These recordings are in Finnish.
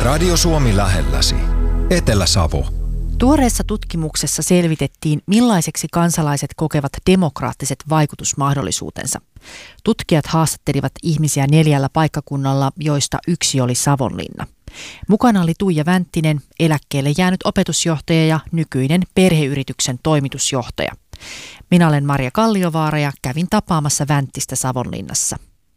Radio Suomi lähelläsi. Etelä-Savo. Tuoreessa tutkimuksessa selvitettiin, millaiseksi kansalaiset kokevat demokraattiset vaikutusmahdollisuutensa. Tutkijat haastattelivat ihmisiä 4 paikkakunnalla, joista yksi oli Savonlinna. Mukana oli Tuija Vänttinen, eläkkeelle jäänyt opetusjohtaja ja nykyinen perheyrityksen toimitusjohtaja. Minä olen Marja Kalliovaara ja kävin tapaamassa Vänttistä Savonlinnassa.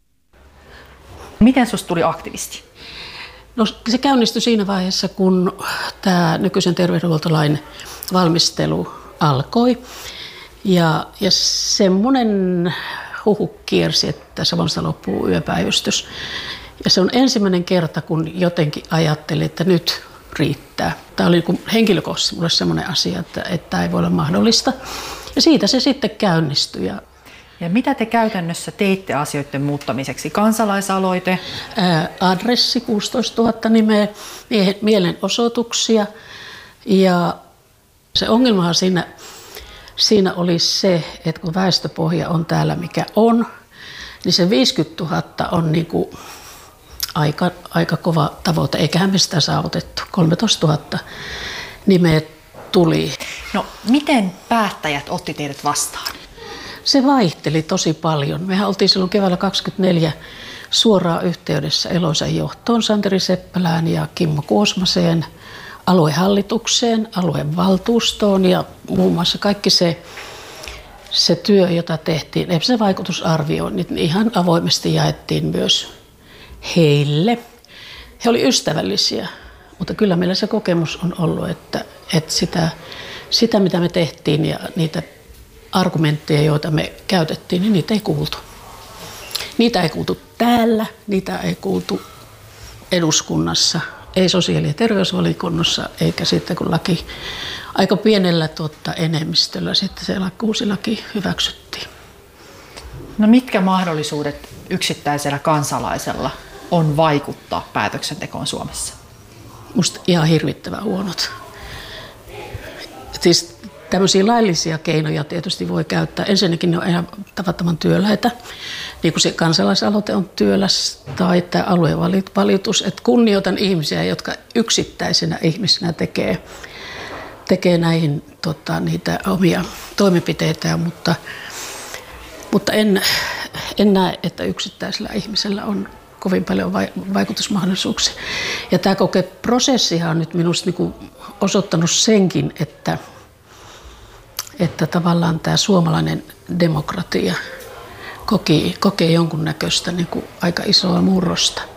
Miten susta tuli aktivisti? No, se käynnistyi siinä vaiheessa, kun tämä nykyisen terveydenhuoltolain valmistelu alkoi. Ja semmoinen huhu kiersi, että Savonlinnasta loppuu yöpäivystys. Ja se on ensimmäinen kerta, kun jotenkin ajattelin, että nyt riittää. Tämä oli henkilökohtaisesti mulle semmoinen asia, että tämä ei voi olla mahdollista. Ja siitä se sitten käynnistyi. Ja mitä te käytännössä teitte asioiden muuttamiseksi? Kansalaisaloite? Adressi 16 000 nimeä, mielenosoituksia. Ja se ongelmahan siinä oli se, että kun väestöpohja on täällä mikä on, niin se 50 000 on niin kuin aika kova tavoite, eiköhän me sitä saavutettu. 13 000 nimeä tuli. No, miten päättäjät otti teidät vastaan? Se vaihteli tosi paljon. Mehän oltiin silloin keväällä 2024 suoraan yhteydessä Eloisan johtoon, Santeri Seppälään ja Kimmo Kuosmaseen, aluehallitukseen, aluevaltuustoon ja muun muassa kaikki se työ, jota tehtiin, se vaikutusarvioinnit, niin ihan avoimesti jaettiin myös heille. He olivat ystävällisiä, mutta kyllä meillä se kokemus on ollut, että sitä mitä me tehtiin ja niitä argumentteja, joita me käytettiin, niin niitä ei kuultu. Niitä ei kuultu täällä, niitä ei kuultu eduskunnassa, ei sosiaali- ja terveysvaliokunnassa, eikä sitten kun laki aika pienellä enemmistöllä sitten se uusi laki hyväksyttiin. No mitkä mahdollisuudet yksittäisellä kansalaisella on vaikuttaa päätöksentekoon Suomessa? Musta ihan hirvittävän huonot. Siis tämmöisiä laillisia keinoja tietysti voi käyttää. Ensinnäkin ne on ihan tavattoman työläitä, niin kuin se kansalaisaloite on työläs tai tämä aluevalitus, että kunnioitan ihmisiä, jotka yksittäisenä ihmisenä tekee näihin niitä omia toimenpiteitä, mutta en näe, että yksittäisellä ihmisellä on kovin paljon vaikutusmahdollisuuksia. Ja tämä prosessihan on nyt minusta osoittanut senkin, että tavallaan tämä suomalainen demokratia kokee jonkunnäköistä aika isoa murrosta.